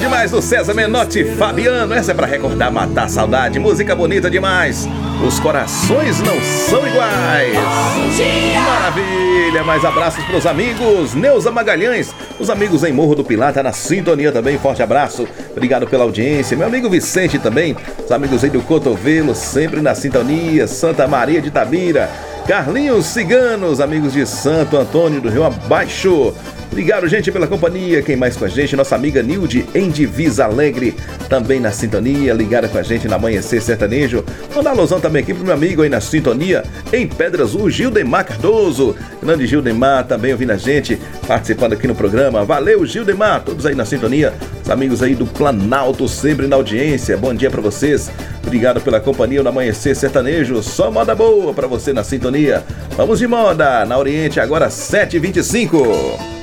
demais do César Menotti Fabiano. Essa é pra recordar, matar a saudade. Música bonita demais. Os corações não são iguais. Maravilha, mais abraços pros amigos. Neuza Magalhães, os amigos em Morro do Pilar, tá na sintonia também, forte abraço. Obrigado pela audiência. Meu amigo Vicente também, os amigos aí do Cotovelo, sempre na sintonia. Santa Maria de Itabira, Carlinhos Ciganos, amigos de Santo Antônio do Rio Abaixo. Obrigado, gente, pela companhia. Quem mais com a gente? Nossa amiga Nilde, em Divisa Alegre, também na sintonia, ligada com a gente na Amanhecer Sertanejo. Mandar alusão também aqui pro meu amigo aí na sintonia, em Pedras, o Gildemar Cardoso. Grande Gildemar também ouvindo a gente, participando aqui no programa. Valeu, Gildemar, todos aí na sintonia. Os amigos aí do Planalto, sempre na audiência. Bom dia pra vocês. Obrigado pela companhia no Amanhecer Sertanejo. Só moda boa pra você na sintonia. Vamos de moda, na Oriente, agora 7h25.